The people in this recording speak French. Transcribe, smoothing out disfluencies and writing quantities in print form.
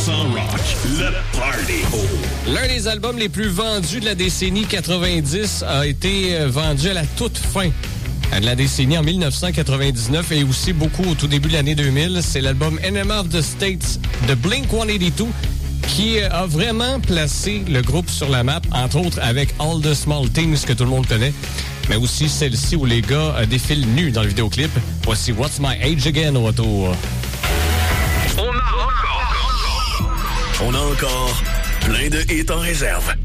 rock, le party. L'un des albums les plus vendus de la décennie 90 a été vendu à la toute fin de la décennie en 1999 et aussi beaucoup au tout début de l'année 2000. C'est l'album Enemy of the States de Blink-182 qui a vraiment placé le groupe sur la map, entre autres avec All the Small Things que tout le monde connaît, mais aussi celle-ci où les gars défilent nus dans le vidéoclip. Voici What's My Age Again au retour. On a encore plein de hits en réserve.